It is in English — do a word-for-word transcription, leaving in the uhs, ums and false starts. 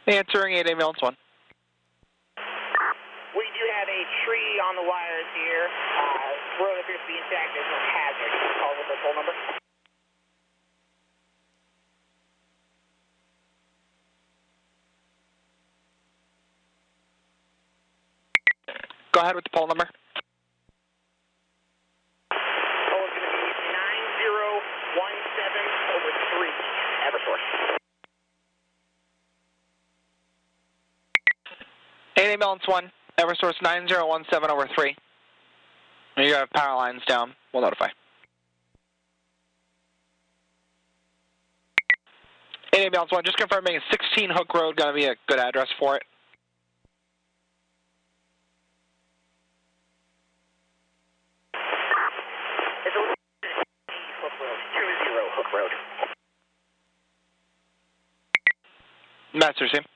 Answering eight ambulance one. We do have a tree on the wires here. Uh, road appears to be intact. There's no hazard. Call with the phone number. Go ahead with the poll number. Poll is going to be nine zero one seven over three. Eversource. eight ambulance one, Eversource nine zero one seven over three. You have power lines down. We'll notify. eight ambulance one, just confirming sixteen Hook Road going to be a good address for it. Hook Road, two zero Hook Road. Master team.